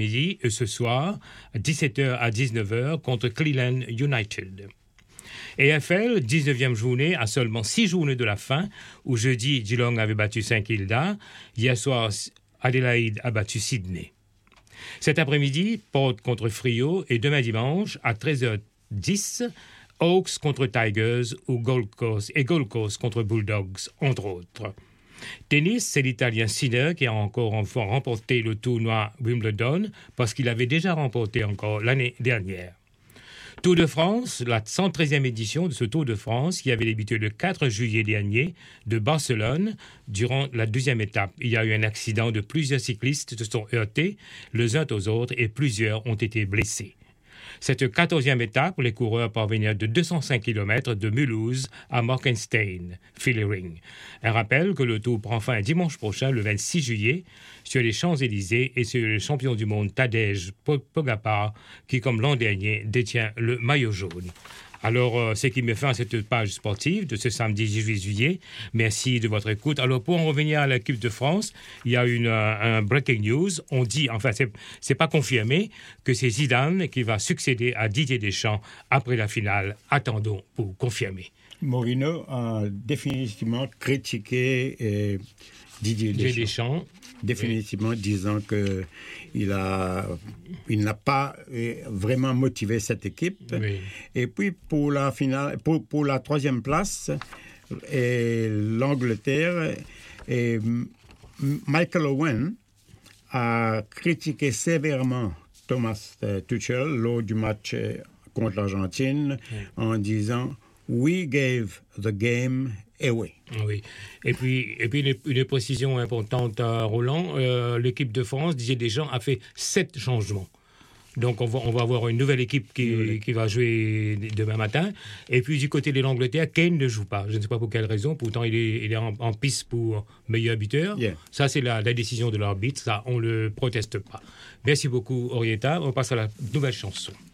Midi, ce soir, 17h à 19h, contre Cleveland United. EFL, 19e journée, à seulement 6 journées de la fin, où jeudi, Geelong avait battu Saint-Kilda. Hier soir, Adélaïde a battu Sydney. Cet après-midi, Port contre Freo, et demain dimanche, à 13h10, Hawks contre Tigers ou Gold Coast contre Bulldogs, entre autres. Tennis, c'est l'Italien Sinner qui a encore enfin remporté le tournoi Wimbledon parce qu'il avait déjà remporté encore l'année dernière. Tour de France, la 113e édition de ce Tour de France qui avait débuté le 4 juillet dernier de Barcelone. Durant la deuxième étape, il y a eu un accident de plusieurs cyclistes se sont heurtés les uns aux autres et plusieurs ont été blessés. Cette 14e étape, les coureurs parvinrent de 205 km de Mulhouse à Markenstein, Villering. Un rappel que le Tour prend fin dimanche prochain, le 26 juillet, sur les Champs-Élysées et sur le champion du monde Tadej Pogačar, qui, comme l'an dernier, détient le maillot jaune. Alors, c'est qui me fait à cette page sportive de ce samedi 18 juillet. Merci de votre écoute. Alors, pour en revenir à l'équipe de France, il y a un breaking news. On dit, enfin, c'est pas confirmé, que c'est Zidane qui va succéder à Didier Deschamps après la finale. Attendons pour confirmer. Mourinho a définitivement critiqué Didier Deschamps. Définitivement, disant qu'il n'a pas vraiment motivé cette équipe. Oui. Et puis pour la finale, pour la troisième place, l'Angleterre, Michael Owen a critiqué sévèrement Thomas Tuchel lors du match contre l'Argentine en disant « We gave the game away ». Oui. Et puis une précision importante à Roland, l'équipe de France, Didier Deschamps, a fait 7 changements. Donc on va avoir une nouvelle équipe qui va jouer demain matin. Et puis du côté de l'Angleterre, Kane ne joue pas. Je ne sais pas pour quelle raison. Pourtant, il est en piste pour meilleur buteur. Yeah. Ça, c'est la décision de l'arbitre. Ça, on ne le proteste pas. Merci beaucoup, Orietta. On passe à la nouvelle chanson.